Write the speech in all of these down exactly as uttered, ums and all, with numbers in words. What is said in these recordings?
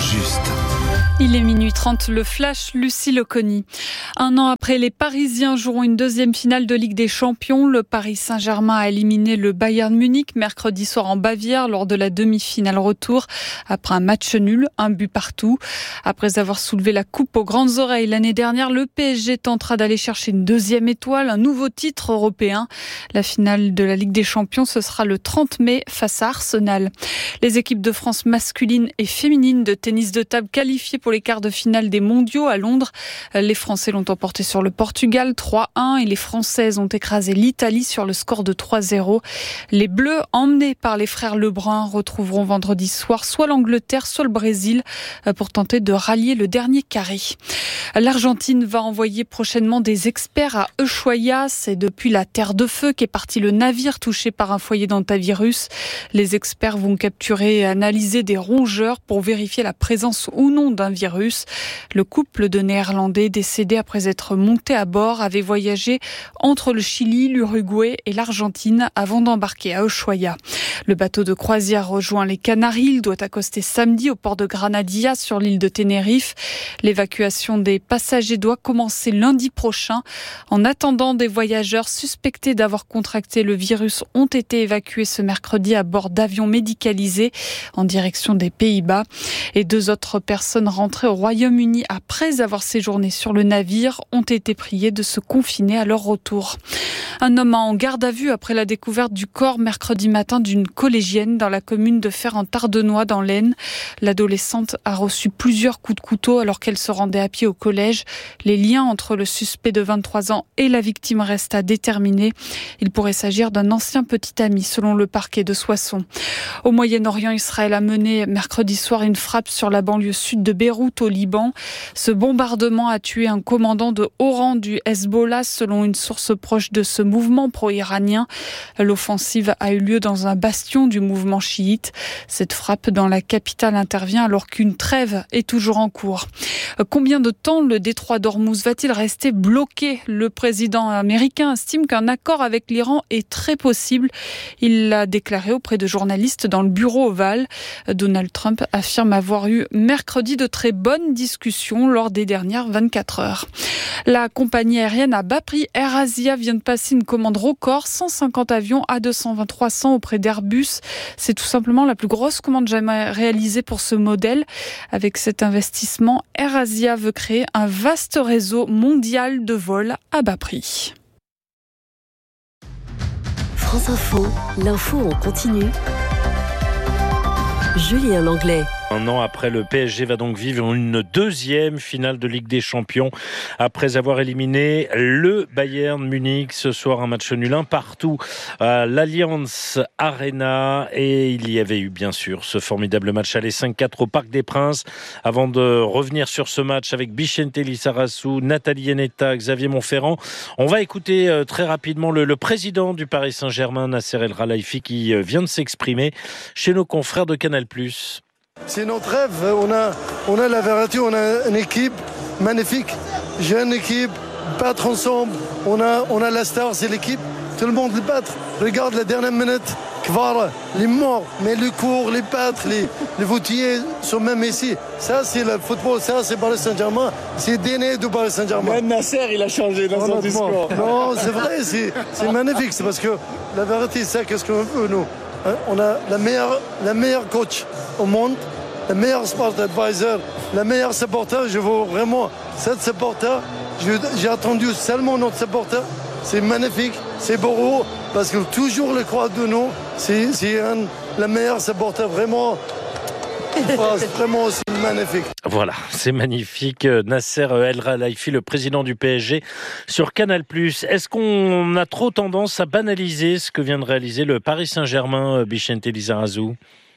juste. Il est minuit trente, le flash, Lucie Leconi. Un an après, les Parisiens joueront une deuxième finale de Ligue des Champions. Le Paris Saint-Germain a éliminé le Bayern Munich mercredi soir en Bavière lors de la demi-finale retour. Après un match nul, un but partout. Après avoir soulevé la coupe aux grandes oreilles l'année dernière, le P S G tentera d'aller chercher une deuxième étoile, un nouveau titre européen. La finale de la Ligue des Champions, ce sera le trente mai face à Arsenal. Les équipes de France masculines et féminines de tennis de table qualifiées pour les quarts de finale des mondiaux à Londres. Les Français l'ont emporté sur le Portugal trois un et les Françaises ont écrasé l'Italie sur le score de trois zéro. Les Bleus, emmenés par les frères Lebrun, retrouveront vendredi soir soit l'Angleterre, soit le Brésil pour tenter de rallier le dernier carré. L'Argentine va envoyer prochainement des experts à Ushuaia. C'est depuis la Terre de Feu qu'est parti le navire touché par un foyer d'hantavirus. Les experts vont capturer et analyser des rongeurs pour vérifier la présence ou non d'un virus. Le couple de Néerlandais décédé après être monté à bord avait voyagé entre le Chili, l'Uruguay et l'Argentine avant d'embarquer à Ushuaia. Le bateau de croisière rejoint les Canaries. Il doit accoster samedi au port de Granadilla sur l'île de Tenerife. L'évacuation des passagers doit commencer lundi prochain. En attendant, des voyageurs suspectés d'avoir contracté le virus ont été évacués ce mercredi à bord d'avions médicalisés en direction des Pays-Bas. Et deux autres personnes rentrées au Royaume-Uni après avoir séjourné sur le navire ont été priées de se confiner à leur retour. Un homme en garde à vue après la découverte du corps mercredi matin d'une collégienne dans la commune de Fer-en-Tardenois dans l'Aisne. L'adolescente a reçu plusieurs coups de couteau alors qu'elle se rendait à pied au collège. Les liens entre le suspect de vingt-trois ans et la victime restent à déterminer. Il pourrait s'agir d'un ancien petit ami selon le parquet de Soissons. Au Moyen-Orient, Israël a mené mercredi soir une frappe sur la banlieue sud de Beyrouth au Liban. Ce bombardement a tué un commandant de haut rang du Hezbollah selon une source proche de ce mouvement pro-iranien. L'offensive a eu lieu dans un bastion du mouvement chiite. Cette frappe dans la capitale intervient alors qu'une trêve est toujours en cours. Combien de temps le détroit d'Ormuz va-t-il rester bloqué ? Le président américain estime qu'un accord avec l'Iran est très possible. Il l'a déclaré auprès de journalistes dans le bureau ovale. Donald Trump affirme avoir eu mercredi de très bonnes discussions lors des dernières vingt-quatre heures. La compagnie aérienne à bas prix Air Asia vient de passer une commande record, cent cinquante avions A deux cent vingt trois cents auprès d'Airbus. C'est tout simplement la plus grosse commande jamais réalisée pour ce modèle. Avec cet investissement, Air Asia veut créer un vaste réseau mondial de vols à bas prix. France Info, l'info en continu. Julien Langlais. Un an après, le P S G va donc vivre une deuxième finale de Ligue des Champions après avoir éliminé le Bayern Munich. Ce soir, un match nul un partout à l'Allianz Arena. Et il y avait eu bien sûr ce formidable match aller cinq quatre au Parc des Princes. Avant de revenir sur ce match avec Bicente Lizarazu, Nathalie Yanetta, Xavier Monferrand, on va écouter euh, très rapidement le, le président du Paris Saint-Germain, Nasser El Khelaifi, qui euh, vient de s'exprimer chez nos confrères de Canal plus. C'est notre rêve, on a, on a la vérité, on a une équipe magnifique, jeune équipe, battre ensemble, on a, on a la star, c'est l'équipe, tout le monde les battre. Regarde la dernière minute, Kvara, les morts, mais le cours, les battre, les, les voutiers sont même ici. Ça c'est le football, ça c'est Paris Saint-Germain, c'est D N A de Paris Saint-Germain. Même Nasser il a changé dans son discours. Non, c'est vrai, c'est, c'est magnifique, c'est parce que la vérité c'est qu'est-ce qu'on veut nous. On a la meilleure, la meilleure coach au monde, le meilleur sport advisor, le meilleur supporter. Je veux vraiment cette supporter. J'ai attendu seulement notre supporter. C'est magnifique, c'est beau parce que toujours le croix de nous, c'est, c'est un, le meilleur supporter vraiment. Vraiment aussi magnifique. Voilà, c'est magnifique. Nasser El Khelaifi, le président du P S G, sur Canal plus. Est-ce qu'on a trop tendance à banaliser ce que vient de réaliser le Paris Saint-Germain, Bicente Lizarazu ?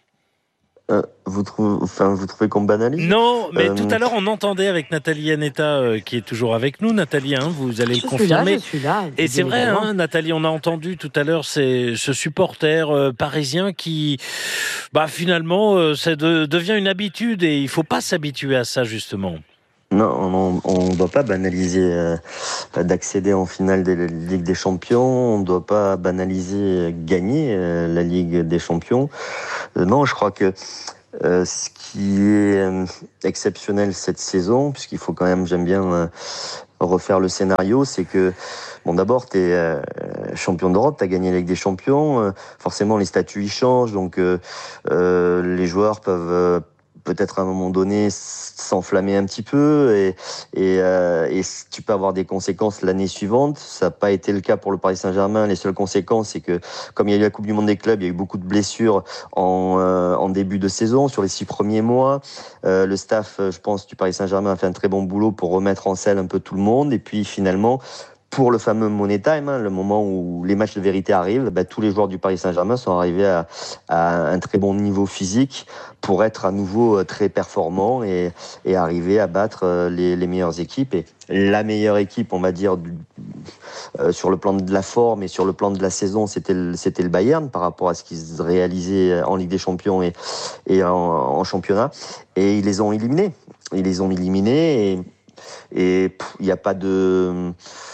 Euh, vous, trouvez, enfin, vous trouvez qu'on banalise ? Non, mais euh... tout à l'heure, on entendait avec Nathalie Yanetta, euh, qui est toujours avec nous. Nathalie, hein, vous allez je le confirmer. Suis là, je suis là, et c'est vrai, hein, Nathalie, on a entendu tout à l'heure c'est, ce supporter euh, parisien qui, bah, finalement, euh, ça de, devient une habitude et il ne faut pas s'habituer à ça, justement. Non, on ne doit pas banaliser euh, d'accéder en finale de la Ligue des Champions. On ne doit pas banaliser gagner euh, la Ligue des Champions. Euh, non, je crois que Euh, ce qui est euh, exceptionnel cette saison, puisqu'il faut quand même, j'aime bien euh, refaire le scénario, c'est que, bon, d'abord, tu es euh, champion d'Europe, tu as gagné la Ligue des Champions, euh, forcément les statuts ils changent, donc euh, euh, les joueurs peuvent euh, peut-être à un moment donné s'enflammer un petit peu et, et, euh, et tu peux avoir des conséquences l'année suivante. Ça n'a pas été le cas pour le Paris Saint-Germain. Les seules conséquences, c'est que comme il y a eu la Coupe du Monde des clubs, il y a eu beaucoup de blessures en, euh, en début de saison, sur les six premiers mois. Euh, le staff, je pense, du Paris Saint-Germain a fait un très bon boulot pour remettre en selle un peu tout le monde. Et puis finalement, pour le fameux Money Time, hein, le moment où les matchs de vérité arrivent, bah, tous les joueurs du Paris Saint-Germain sont arrivés à, à un très bon niveau physique pour être à nouveau très performants et, et arriver à battre les, les meilleures équipes. Et la meilleure équipe, on va dire, du, euh, sur le plan de la forme et sur le plan de la saison, c'était le, c'était le Bayern par rapport à ce qu'ils réalisaient en Ligue des Champions et, et en, en championnat. Et ils les ont éliminés. Ils les ont éliminés et il n'y a pas de...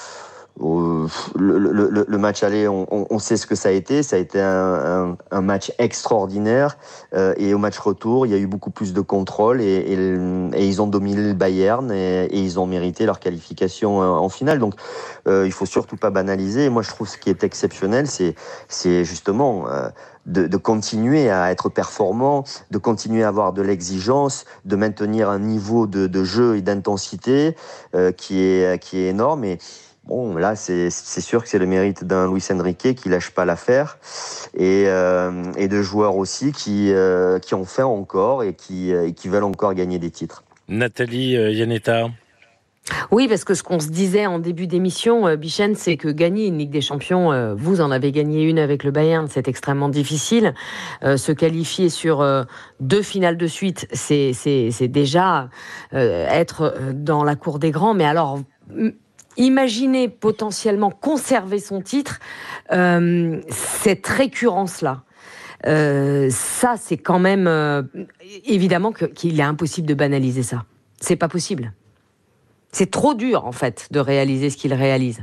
Le, le, le match aller, on, on sait ce que ça a été. Ça a été un, un, un match extraordinaire. Euh, et au match retour, il y a eu beaucoup plus de contrôle et, et, et ils ont dominé le Bayern et, et ils ont mérité leur qualification en finale. Donc, euh, il faut surtout pas banaliser. Et moi, je trouve ce qui est exceptionnel, c'est, c'est justement euh, de, de continuer à être performant, de continuer à avoir de l'exigence, de maintenir un niveau de, de jeu et d'intensité euh, qui est qui est énorme. Et bon, là, c'est, c'est sûr que c'est le mérite d'un Luis Enrique qui lâche pas l'affaire et, euh, et de joueurs aussi qui, euh, qui ont faim encore et qui, et qui veulent encore gagner des titres. Nathalie euh, Iannetta. Oui, parce que ce qu'on se disait en début d'émission, euh, Bichen, c'est que gagner une Ligue des Champions, euh, vous en avez gagné une avec le Bayern, c'est extrêmement difficile. Euh, se qualifier sur euh, deux finales de suite, c'est, c'est, c'est déjà euh, être dans la cour des grands. Mais alors... M- Imaginez potentiellement conserver son titre, euh, cette récurrence-là. Euh, ça, c'est quand même euh, évidemment que, qu'il est impossible de banaliser ça. C'est pas possible. C'est trop dur en fait de réaliser ce qu'il réalise.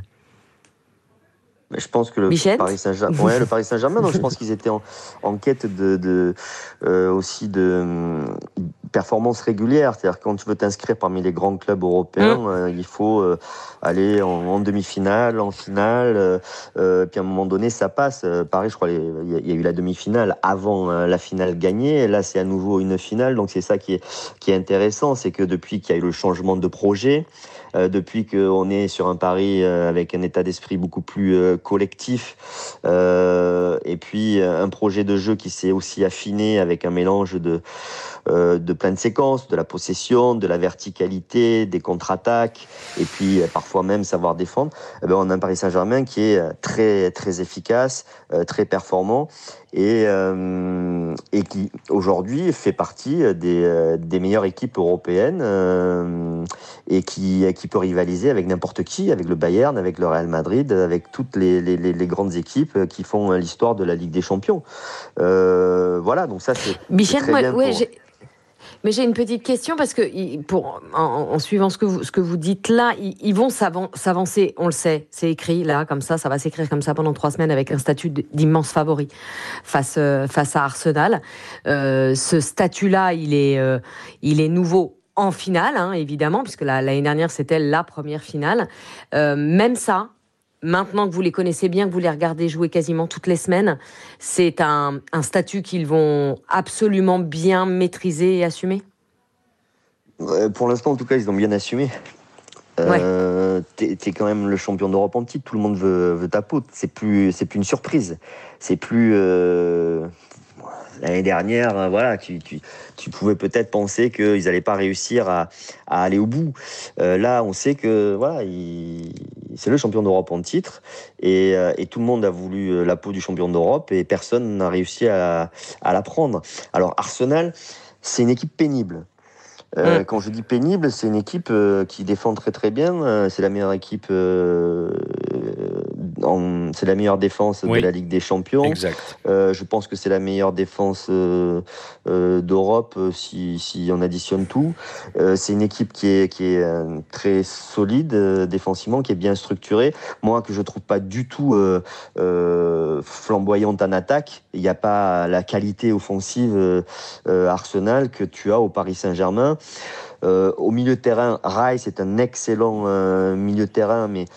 Mais je pense que le Michel Paris Saint-Germain, ouais, le Paris Saint-Germain, donc je pense qu'ils étaient en, en quête de, de euh, aussi de um, performance régulière. C'est-à-dire quand tu veux t'inscrire parmi les grands clubs européens, mmh. euh, il faut euh, aller en, en demi-finale, en finale. Euh, euh, puis à un moment donné, ça passe. Euh, Paris, je crois, il y, y a eu la demi-finale avant euh, la finale gagnée. Et là, c'est à nouveau une finale. Donc c'est ça qui est qui est intéressant, c'est que depuis qu'il y a eu le changement de projet. Euh, depuis qu'on est sur un Paris euh, avec un état d'esprit beaucoup plus euh, collectif euh, et puis euh, un projet de jeu qui s'est aussi affiné avec un mélange de, euh, de plein de séquences, de la possession, de la verticalité, des contre-attaques et puis euh, parfois même savoir défendre. Eh ben, on a un Paris Saint-Germain qui est très, très efficace, euh, très performant et, euh, et qui aujourd'hui fait partie des, euh, des meilleures équipes européennes euh, et qui, qui peut rivaliser avec n'importe qui, avec le Bayern, avec le Real Madrid, avec toutes les, les, les grandes équipes qui font l'histoire de la Ligue des Champions. Euh, voilà, donc ça c'est, Michel, c'est très bien moi, ouais, pour... j'ai... Mais j'ai une petite question parce que, pour, en, en suivant ce que vous, ce que vous dites là, ils, ils vont s'avancer, on le sait, c'est écrit là, comme ça, ça va s'écrire comme ça pendant trois semaines avec un statut d'immense favori face, euh, face à Arsenal. Euh, ce statut-là, il est, euh, il est nouveau en finale, hein, évidemment, puisque la, l'année dernière, c'était la première finale. Euh, même ça, maintenant que vous les connaissez bien, que vous les regardez jouer quasiment toutes les semaines, c'est un, un statut qu'ils vont absolument bien maîtriser et assumer ? euh, Pour l'instant, en tout cas, ils ont bien assumé. Euh, ouais. t'es, t'es quand même le champion d'Europe en titre, tout le monde veut, veut ta peau. C'est plus, c'est plus une surprise. C'est plus... Euh... L'année dernière, voilà, tu, tu, tu pouvais peut-être penser qu'ils n'allaient pas réussir à, à aller au bout. Euh, là, on sait que voilà, il, c'est le champion d'Europe en titre et, euh, et tout le monde a voulu la peau du champion d'Europe et personne n'a réussi à, à la prendre. Alors Arsenal, c'est une équipe pénible. Euh, mmh. Quand je dis pénible, c'est une équipe euh, qui défend très très bien. Euh, c'est la meilleure équipe euh, en, c'est la meilleure défense oui. de la Ligue des Champions. Exact. Euh, je pense que c'est la meilleure défense euh, euh, d'Europe euh, si, si on additionne tout. Euh, c'est une équipe qui est, qui est euh, très solide euh, défensivement, qui est bien structurée. Moi, que je trouve pas du tout euh, euh, flamboyante en attaque. Il n'y a pas la qualité offensive euh, euh, Arsenal que tu as au Paris Saint-Germain. Euh, au milieu de terrain, Rice est un excellent euh, milieu de terrain, mais